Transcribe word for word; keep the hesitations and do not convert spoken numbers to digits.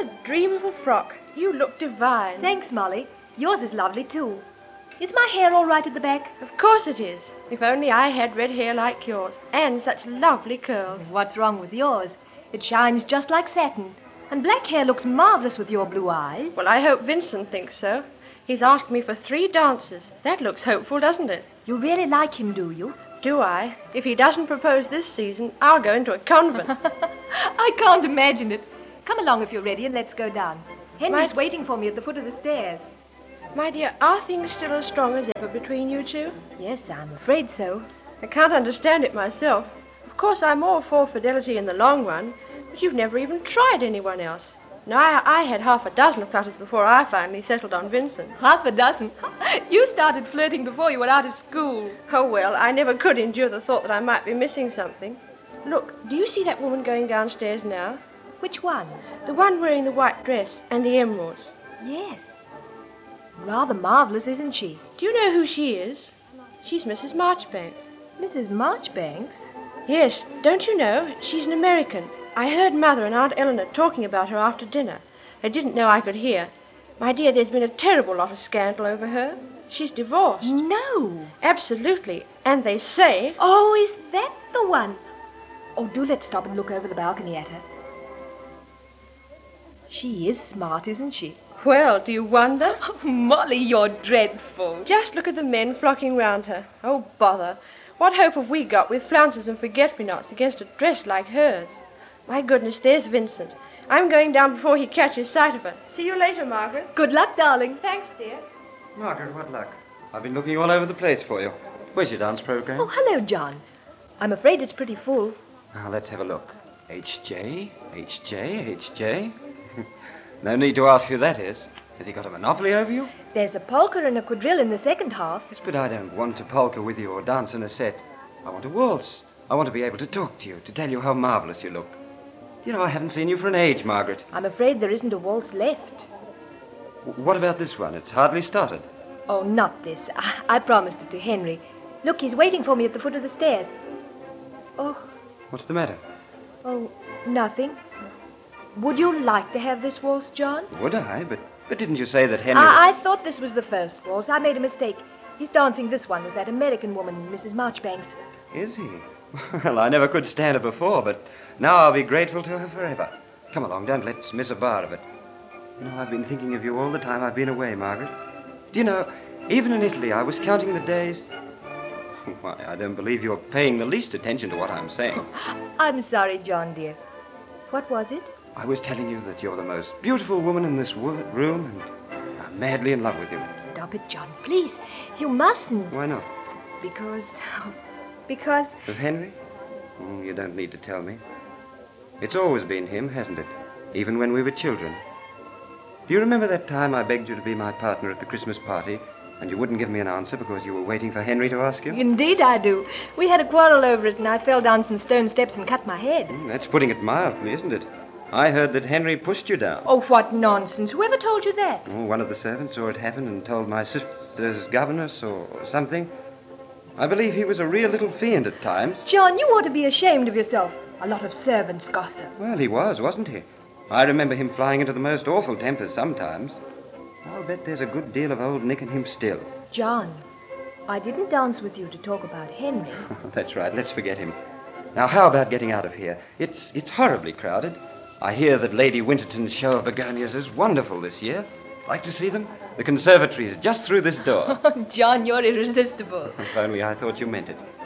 a dream of a frock. You look divine. Thanks, Molly. Yours is lovely, too. Is my hair all right at the back? Of course it is. If only I had red hair like yours, and such lovely curls. What's wrong with yours? It shines just like satin. And black hair looks marvelous with your blue eyes. Well, I hope Vincent thinks so. He's asked me for three dances. That looks hopeful, doesn't it? You really like him, do you? Do I? If he doesn't propose this season, I'll go into a convent. I can't imagine it. Come along if you're ready and let's go down. Henry's My... waiting for me at the foot of the stairs. My dear, are things still as strong as ever between you two? Yes, I'm afraid so. I can't understand it myself. Of course, I'm all for fidelity in the long run, but you've never even tried anyone else. Now, I, I had half a dozen flutters before I finally settled on Vincent. Half a dozen? You started flirting before you were out of school. Oh, well, I never could endure the thought that I might be missing something. Look, do you see that woman going downstairs now? Which one? The one wearing the white dress and the emeralds. Yes. Rather marvelous, isn't she? Do you know who she is? She's Missus Marchbanks. Missus Marchbanks? Yes, don't you know? She's an American. I heard Mother and Aunt Eleanor talking about her after dinner. I didn't know I could hear. My dear, there's been a terrible lot of scandal over her. She's divorced. No. Absolutely. And they say... Oh, is that the one? Oh, do let's stop and look over the balcony at her. She is smart, isn't she? Well, do you wonder? Oh, Molly, you're dreadful. Just look at the men flocking round her. Oh, bother. What hope have we got with flounces and forget-me-nots against a dress like hers? My goodness, there's Vincent. I'm going down before he catches sight of her. See you later, Margaret. Good luck, darling. Thanks, dear. Margaret, what luck? I've been looking all over the place for you. Where's your dance program? Oh, hello, John. I'm afraid it's pretty full. Now, let's have a look. H J, H J, H J. No need to ask who that is. Has he got a monopoly over you? There's a polka and a quadrille in the second half. Yes, but I don't want to polka with you or dance in a set. I want to waltz. I want to be able to talk to you, to tell you how marvelous you look. You know, I haven't seen you for an age, Margaret. I'm afraid there isn't a waltz left. W- what about this one? It's hardly started. Oh, not this. I, I promised it to Henry. Look, he's waiting for me at the foot of the stairs. Oh. What's the matter? Oh, nothing. Would you like to have this waltz, John? Would I? But but didn't you say that Henry... I, I thought this was the first waltz. I made a mistake. He's dancing this one with that American woman, Missus Marchbanks. Is he? Well, I never could stand her before, but now I'll be grateful to her forever. Come along, don't let's miss a bar of it. You know, I've been thinking of you all the time I've been away, Margaret. Do you know, even in Italy, I was counting the days... Why, I don't believe you're paying the least attention to what I'm saying. I'm sorry, John, dear. What was it? I was telling you that you're the most beautiful woman in this wo- room, and I'm madly in love with you. Stop it, John, please. You mustn't. Why not? Because... Because... Of Henry? Oh, you don't need to tell me. It's always been him, hasn't it? Even when we were children. Do you remember that time I begged you to be my partner at the Christmas party, and you wouldn't give me an answer because you were waiting for Henry to ask you? Indeed I do. We had a quarrel over it, and I fell down some stone steps and cut my head. Mm, that's putting it mildly, isn't it? I heard that Henry pushed you down. Oh, what nonsense. Whoever told you that? Oh, one of the servants saw it happen and told my sister's governess or something. I believe he was a real little fiend at times. John, you ought to be ashamed of yourself. A lot of servants gossip. Well, he was, wasn't he? I remember him flying into the most awful tempers sometimes. I'll bet there's a good deal of old Nick in him still. John, I didn't dance with you to talk about Henry. That's right. Let's forget him. Now, how about getting out of here? It's it's horribly crowded. I hear that Lady Winterton's show of begonias is wonderful this year. Like to see them? The conservatory is just through this door. Oh, John, you're irresistible. If only I thought you meant it.